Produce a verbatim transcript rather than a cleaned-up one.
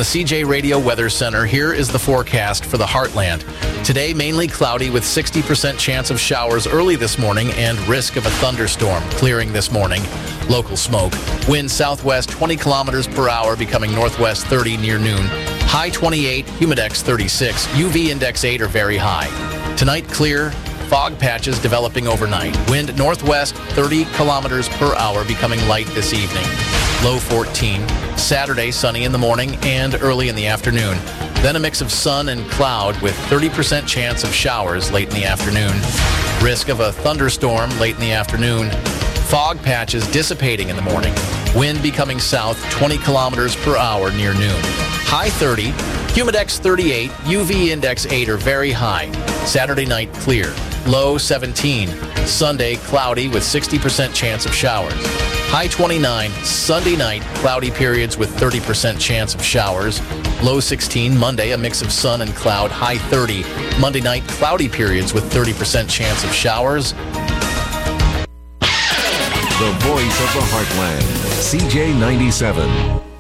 the C J Radio Weather Center, here is the forecast for the Heartland. Today, mainly cloudy with sixty percent chance of showers early this morning and risk of a thunderstorm clearing this morning. Local smoke. Wind southwest twenty kilometers per hour, becoming northwest thirty near noon. High twenty-eight, humidex thirty-six, U V index eight or very high. Tonight, clear. Fog patches developing overnight. Wind northwest thirty kilometers per hour, becoming light this evening. Low fourteen. Saturday, sunny in the morning and early in the afternoon. Then a mix of sun and cloud with thirty percent chance of showers late in the afternoon. Risk of a thunderstorm late in the afternoon. Fog patches dissipating in the morning. Wind becoming south twenty kilometers per hour near noon. High thirty. Humidex thirty-eight, U V index eight or very high. Saturday night, clear. Low seventeen. Sunday, cloudy with sixty percent chance of showers. High twenty-nine. Sunday night, cloudy periods with thirty percent chance of showers. Low sixteen. Monday, a mix of sun and cloud. High thirty. Monday night, cloudy periods with thirty percent chance of showers. The voice of the Heartland, C J ninety-seven.